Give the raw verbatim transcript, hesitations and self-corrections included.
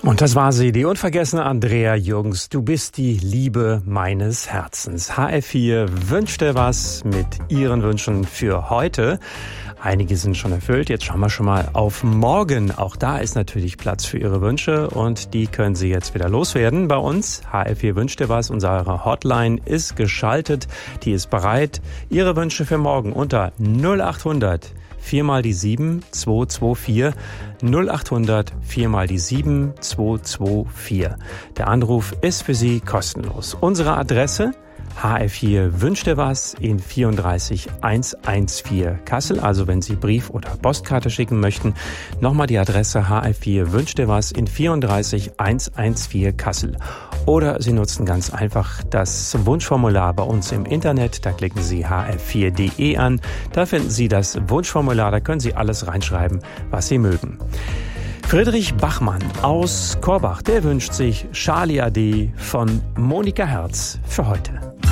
Und das war sie, die unvergessene Andrea Jürgens. Du bist die Liebe meines Herzens. H F vier wünscht dir was mit ihren Wünschen für heute. Einige sind schon erfüllt. Jetzt schauen wir schon mal auf morgen. Auch da ist natürlich Platz für Ihre Wünsche und die können Sie jetzt wieder loswerden bei uns. H F vier wünscht dir was. Unsere Hotline ist geschaltet. Die ist bereit. Ihre Wünsche für morgen unter null acht hundert vier mal die sieben zwei zwei vier null acht hundert vier mal die sieben zwei zwei vier. Der Anruf ist für Sie kostenlos. Unsere Adresse: H F vier wünscht dir was in vierunddreißig hundertvierzehn Kassel. Also wenn Sie Brief oder Postkarte schicken möchten, nochmal die Adresse: H F vier wünscht dir was in vierunddreißig hundertvierzehn Kassel. Oder Sie nutzen ganz einfach das Wunschformular bei uns im Internet. Da klicken Sie h f vier punkt de an. Da finden Sie das Wunschformular. Da können Sie alles reinschreiben, was Sie mögen. Friedrich Bachmann aus Korbach, der wünscht sich Charlie A D von Monika Herz für heute.